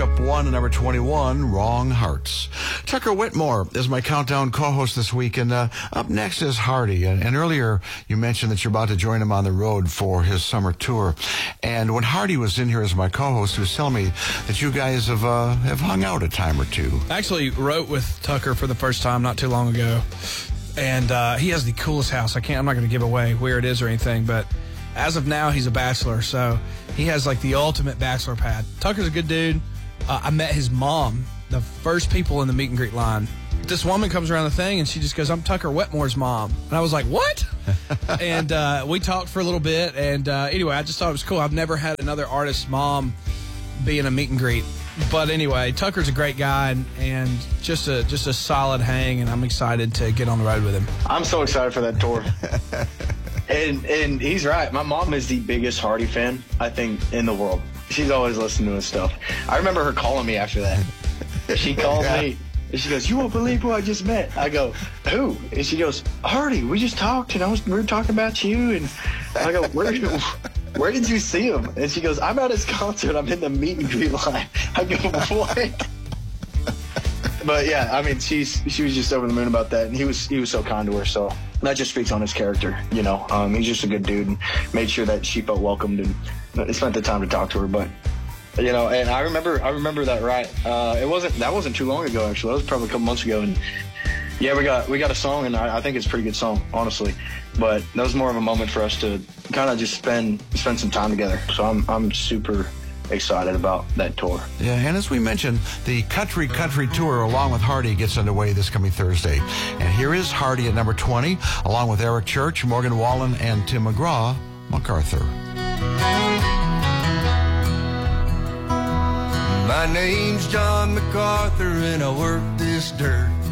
Mashup 1 and number 21, Wrong Hearts. Tucker Whitmore is my countdown co-host this week, and up next is Hardy. And earlier you mentioned that you're about to join him on the road for his summer tour. And when Hardy was in here as my co-host, he was telling me that you guys have hung out a time or two. I actually wrote with Tucker for the first time not too long ago. And he has the coolest house. I'm not going to give away where it is or anything, but as of now, he's a bachelor, so he has like the ultimate bachelor pad. Tucker's a good dude. I met his mom, the first people in the meet and greet line. This woman comes around the thing, and she just goes, "I'm Tucker Whitmore's mom." And I was like, "What?" And we talked for a little bit, and anyway, I just thought it was cool. I've never had another artist's mom be in a meet and greet. But anyway, Tucker's a great guy and just a solid hang, and I'm excited to get on the road with him. I'm so excited for that tour. And he's right. My mom is the biggest Hardy fan, I think, in the world. She's always listening to his stuff. I remember her calling me after that. She called me, and she goes, "You won't believe who I just met." I go, "Who?" And she goes, "Hardy. We just talked, and we were talking about you." And I go, Where did you see him?" And she goes, "I'm at his concert. I'm in the meet and greet line." I go, "What?" But yeah, I mean, she was just over the moon about that, and he was so kind to her. So that just speaks on his character, you know. He's just a good dude, and made sure that she felt welcomed and spent the time to talk to her. But you know, and I remember that right. That wasn't too long ago, actually. That was probably a couple months ago, and yeah, we got a song, and I think it's a pretty good song, honestly. But that was more of a moment for us to kind of just spend some time together. So I'm super excited about that tour. Yeah, and as we mentioned, the Country Tour along with Hardy gets underway this coming Thursday. And here is Hardy at number 20, along with Eric Church, Morgan Wallen, and Tim McGraw, MacArthur. My name's John MacArthur, and I work this dirt.